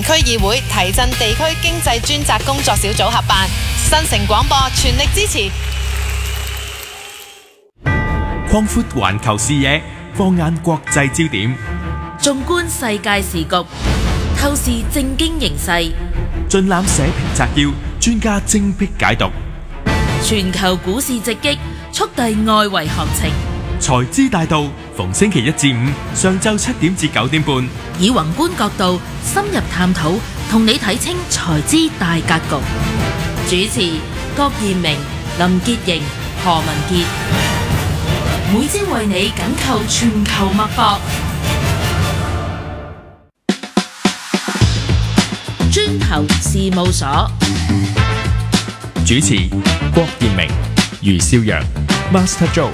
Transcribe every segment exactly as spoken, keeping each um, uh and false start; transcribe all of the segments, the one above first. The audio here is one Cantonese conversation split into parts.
區議會提振地區經濟專責工作小組合辦，新城廣播全力支持。 擴闊環球視野，放眼國際焦點， 縱觀世界時局，透視政經形勢， 盡覽社評摘要，專家精闢解讀。 全球股市直擊，速遞外圍行情。 財資大道，逢星期一至五上晝七點至九點半， 以宏觀角度深入探討，同你睇清財資大格局。主持郭彥明、林潔瑩、何文傑，每朝為你緊扣全球脈搏。磚頭事務所主持郭彥明、余少陽、Master Joe。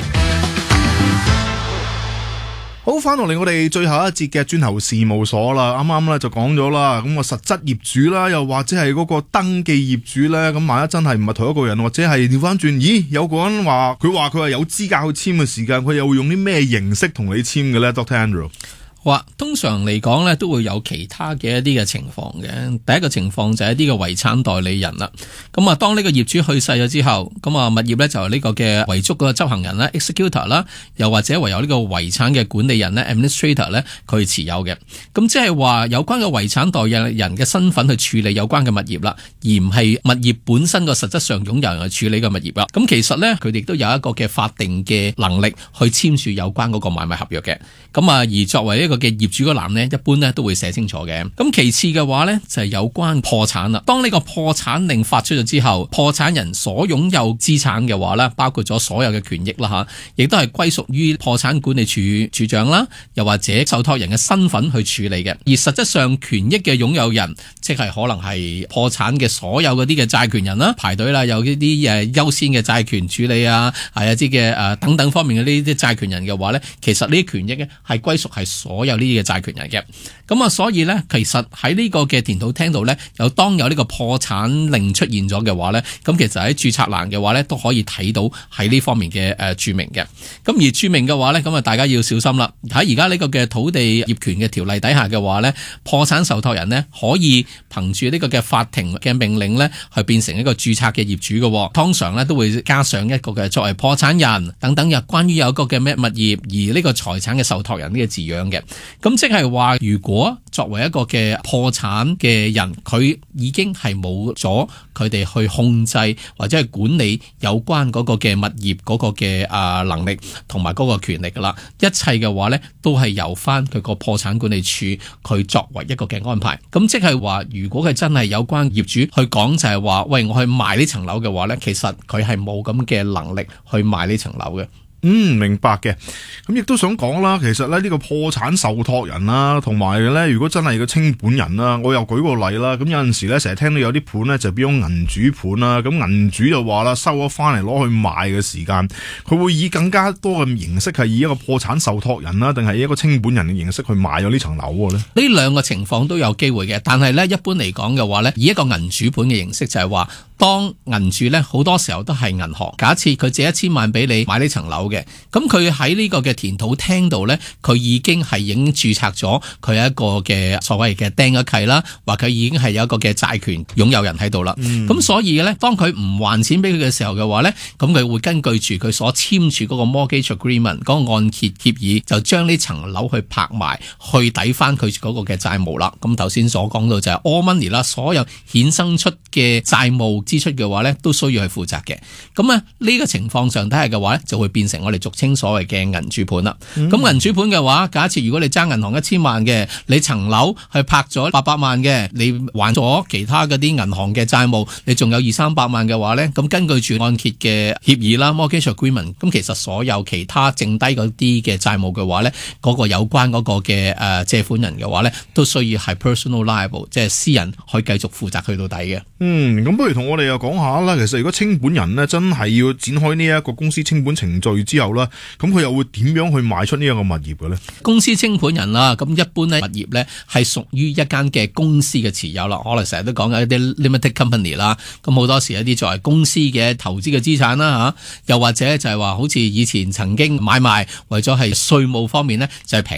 好，翻落嚟我哋最後一節嘅磚頭事務所啦，啱啱咧就講咗啦，咁啊實質業主啦，又或者係嗰個登記業主咧，咁萬一真係唔係同一個人，或者係調翻轉，咦有個人話佢話佢係有資格去簽嘅時間，佢又會用啲咩形式同你簽嘅咧 ？Doctor Andrew。 哇，通常嚟講咧，都會有其他嘅一啲嘅情況嘅。第一個情況就係一啲嘅遺產代理人啦。咁啊，當呢個業主去世咗之後，咁啊物業咧就係呢個嘅遺囑嘅執行人啦 executor 啦，又或者唯有呢個遺產嘅管理人咧 administrator 咧，佢持有嘅。咁即係話有關嘅遺產代理人嘅身份去處理有關嘅物業啦，而唔係物業本身個實質上擁有人去處理個物業啦。咁其實咧，佢哋都有一個嘅法定嘅能力去簽署有關嗰個買賣合約嘅。咁啊，而作為一個嘅業主嗰欄呢，一般呢都會寫清楚嘅。咁其次嘅話呢，就係有關破產啦。當呢個破產令發出咗之後，破產人所擁有資產嘅話呢，包括咗所有嘅權益啦吓，亦都係歸屬於破產管理處處長啦，又或者受託人嘅身份去處理嘅。而實質上權益嘅擁有人，即係可能係破產嘅所有嗰啲嘅債權人啦，排隊啦，有呢啲誒優先嘅債權處理啊，係一啲嘅誒等等方面嘅呢啲債權人嘅話呢，其實呢啲權益呢係歸屬係所有呢啲嘅債權人嘅。咁啊，所以咧，其實喺呢個嘅田土廳度咧，有當有呢個破產令出現咗嘅話咧，咁其實喺註冊欄嘅話咧，都可以睇到喺呢方面嘅誒註明嘅。咁而註明嘅話咧，咁啊大家要小心啦。喺而家呢個嘅土地業權嘅條例底下嘅話咧，破產受託人咧可以憑住呢個嘅法庭嘅命令咧，去變成一個註冊嘅業主嘅。通常咧都會加上一個嘅作為破產人等等嘅關於有一個嘅咩物業而呢個財產嘅受託人呢個字樣嘅。咁即係話，如果作為一個嘅破產嘅人，佢已經係冇咗佢哋去控制或者係管理有關嗰個嘅物業嗰個嘅啊能力同埋嗰個權力噶啦，一切嘅話呢，都係由翻佢個破產管理處佢作為一個嘅安排。咁即係話，如果佢真係有關業主去講就係話，喂，我去賣呢層樓嘅話呢，其實佢係冇咁嘅能力去賣呢層樓嘅。 嗯，明白嘅。咁亦都想講啦，其實咧呢個破產受託人啦，同埋咧如果真係個清盤人啦，我又舉個例啦。咁有陣時咧，成日聽到有啲盤咧就變咗銀主盤啦。咁銀主就話啦，收咗翻嚟攞去賣嘅時間，佢會以更加多嘅形式係以一個破產受託人啦，定係一個清盤人嘅形式去賣咗呢層樓嘅咧？ 呢兩個情況都有機會嘅，但係咧一般嚟講嘅話咧，以一個銀主盤嘅形式就係話，當銀主咧好多時候都係銀行，假設佢借一千萬俾你買呢層樓嘅，咁佢喺呢個嘅田土廳度咧，佢已經係已經註冊咗佢係一個嘅所謂嘅釘咗契啦，或佢已經係有一個嘅債權擁有人喺度啦。咁、嗯、所以咧，當佢唔還錢俾佢嘅時候嘅話咧，咁佢會根據住佢所簽署嗰個 mortgage agreement 嗰個按揭協議，就將呢層樓去拍賣，去抵翻佢嗰個嘅債務啦。咁頭先所講到就係 all money 啦，所有衍生出嘅債務支出嘅話咧，都需要去負責嘅。咁啊，呢個情況上睇下嘅話咧，就會變成我哋俗稱所謂嘅銀主盤啦。咁、嗯、銀主盤嘅話，假設如果你爭銀行一千萬嘅，你層樓去拍咗八百萬嘅，你還咗其他嗰啲銀行嘅債務，你仲有二三百萬嘅話咧，咁根據住按揭嘅協議啦 mortgage agreement， 咁其實所有其他剩低嗰啲嘅債務嘅話咧，嗰、嗰個有關嗰個嘅誒借款人嘅話咧，都需要係 personal liable， 即係私人去繼續負責去到底嘅。 嗯，咁不如同我哋又講下啦。其實如果清盤人呢，真係要展開呢一個公司清盤程序之後啦，咁佢又會點樣去賣出呢一個物業嘅咧？公司清盤人啦，咁一般咧物業咧係屬於一間嘅公司嘅持有啦。可能成日都講緊一啲 limited company 啦，咁好多時一啲作為公司嘅投資嘅資產啦吓，又或者就係話好似以前曾經買賣為咗係稅務方面咧就係平。